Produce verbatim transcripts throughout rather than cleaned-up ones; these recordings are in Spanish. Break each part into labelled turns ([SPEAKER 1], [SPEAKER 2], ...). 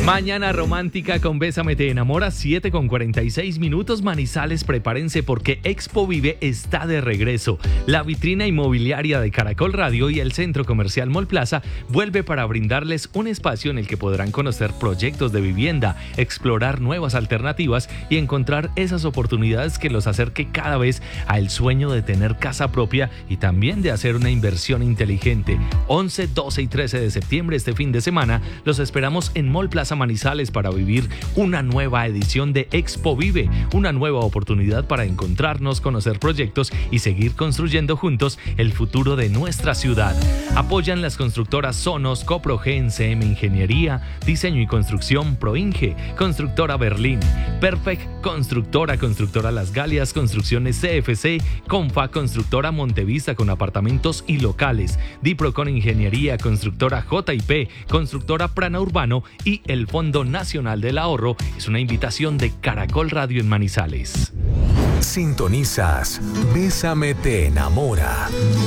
[SPEAKER 1] Mañana romántica con Bésame te enamora, siete con cuarenta y seis minutos. Manizales, prepárense porque Expo Vive está de regreso. La vitrina inmobiliaria de Caracol Radio y el Centro Comercial Mall Plaza vuelve para brindarles un espacio en el que podrán conocer proyectos de vivienda, explorar nuevas alternativas y encontrar esas oportunidades que los acerque cada vez al sueño de tener casa propia y también de hacer una inversión inteligente. once, doce y trece de septiembre, este fin de semana, los esperamos en Mall Plaza Manizales para vivir una nueva edición de Expo Vive, una nueva oportunidad para encontrarnos, conocer proyectos y seguir construyendo juntos el futuro de nuestra ciudad. Apoyan las constructoras Sonos, Coprogen, C M Ingeniería, Diseño y Construcción, Proinge, Constructora Berlín, Perfect, Constructora, Constructora Las Galias, Construcciones C F C, Confa, Constructora Montevista con apartamentos y locales, Diprocon Ingeniería, Constructora J I P, Constructora Prana Urbano y el Fondo Nacional del Ahorro. Es una invitación de Caracol Radio en Manizales.
[SPEAKER 2] Sintonizas Bésame te enamora.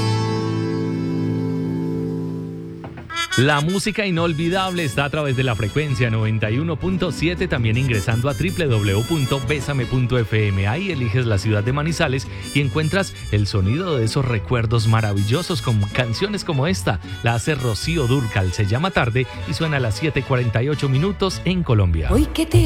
[SPEAKER 1] La música inolvidable está a través de la frecuencia noventa y uno punto siete, también ingresando a doble u doble u doble u punto besame punto efe eme. Ahí eliges la ciudad de Manizales y encuentras el sonido de esos recuerdos maravillosos con canciones como esta. La hace Rocío Dúrcal, se llama Tarde y suena a las siete cuarenta y ocho minutos en Colombia.
[SPEAKER 3] Hoy que te